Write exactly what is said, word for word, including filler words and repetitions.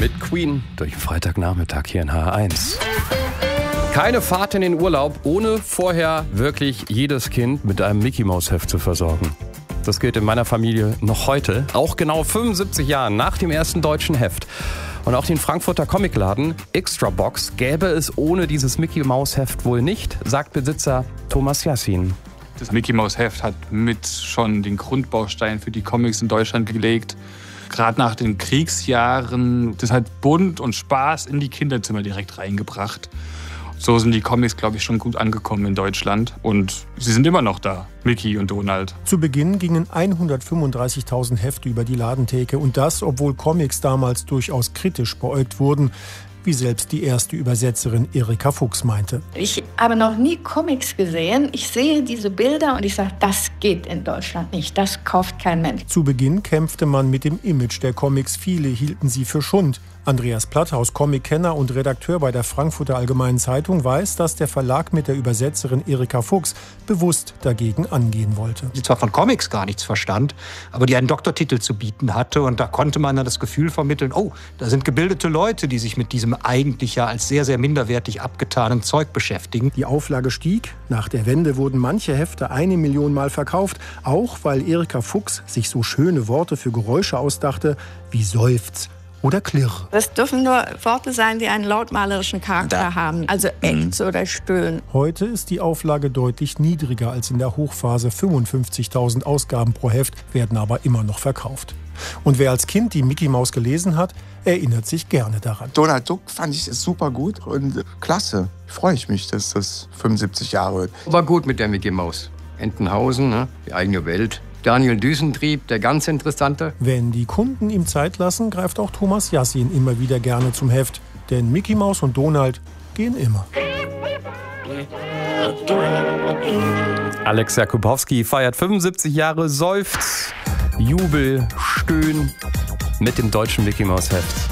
mit Queen durch den Freitagnachmittag hier in H R eins. Keine Fahrt in den Urlaub, ohne vorher wirklich jedes Kind mit einem Mickey-Maus-Heft zu versorgen. Das gilt in meiner Familie noch heute, auch genau fünfundsiebzig Jahre nach dem ersten deutschen Heft. Und auch den Frankfurter Comicladen Extra Box gäbe es ohne dieses Mickey-Maus-Heft wohl nicht, sagt Besitzer Thomas Yassin. Das Mickey-Maus-Heft hat mit schon den Grundbaustein für die Comics in Deutschland gelegt. Gerade nach den Kriegsjahren, das hat Bunt und Spaß in die Kinderzimmer direkt reingebracht. So sind die Comics, glaube ich, schon gut angekommen in Deutschland. Und sie sind immer noch da, Mickey und Donald. Zu Beginn gingen hundertfünfunddreißigtausend Hefte über die Ladentheke. Und das, obwohl Comics damals durchaus kritisch beäugt wurden, wie selbst die erste Übersetzerin Erika Fuchs meinte. Ich habe noch nie Comics gesehen. Ich sehe diese Bilder und ich sage, das geht in Deutschland nicht. Das kauft kein Mensch. Zu Beginn kämpfte man mit dem Image der Comics. Viele hielten sie für Schund. Andreas Platthaus, Comic-Kenner und Redakteur bei der Frankfurter Allgemeinen Zeitung, weiß, dass der Verlag mit der Übersetzerin Erika Fuchs bewusst dagegen angehen wollte. Die zwar von Comics gar nichts verstand, aber die einen Doktortitel zu bieten hatte. Und da konnte man dann das Gefühl vermitteln, oh, da sind gebildete Leute, die sich mit diesem eigentlich ja als sehr, sehr minderwertig abgetanen Zeug beschäftigen. Die Auflage stieg. Nach der Wende wurden manche Hefte eine Million Mal verkauft. Auch weil Erika Fuchs sich so schöne Worte für Geräusche ausdachte, wie Seufz oder Klirr. Das dürfen nur Worte sein, die einen lautmalerischen Charakter da haben. Also Ächz oder Stöhnen. Heute ist die Auflage deutlich niedriger als in der Hochphase. fünfundfünfzigtausend Ausgaben pro Heft werden aber immer noch verkauft. Und wer als Kind die Mickey Maus gelesen hat, erinnert sich gerne daran. Donald Duck fand ich super gut und klasse. Freue ich mich, dass das fünfundsiebzig Jahre wird. War gut mit der Mickey Maus. Entenhausen, ne? Die eigene Welt. Daniel Düsentrieb, der ganz interessante. Wenn die Kunden ihm Zeit lassen, greift auch Thomas Yassin immer wieder gerne zum Heft. Denn Mickey Maus und Donald gehen immer. Alex Jakubowski feiert fünfundsiebzig Jahre Seufz, Jubel, Stöhn mit dem deutschen Mickey-Maus-Heft.